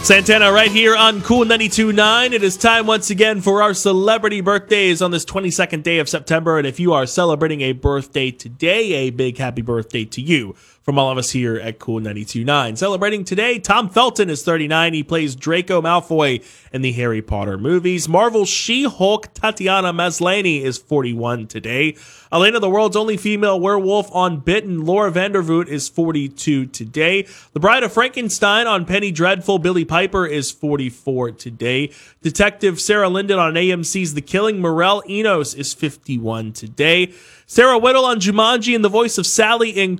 Santana right here on Cool 92.9. It is time once again for our celebrity birthdays on this 22nd day of September. And if you are celebrating a birthday today, a big happy birthday to you from all of us here at Cool 92.9. Celebrating today, Tom Felton is 39. He plays Draco Malfoy in the Harry Potter movies. Marvel's She-Hulk Tatiana Maslany is 41 today. Elena, the world's only female werewolf on Bitten, Laura Vandervoot is 42 today. The Bride of Frankenstein on Penny Dreadful, Billy Piper is 44 today. Detective Sarah Linden on AMC's The Killing, Morel Enos is 51 today. Sarah Whittle on Jumanji and the voice of Sally in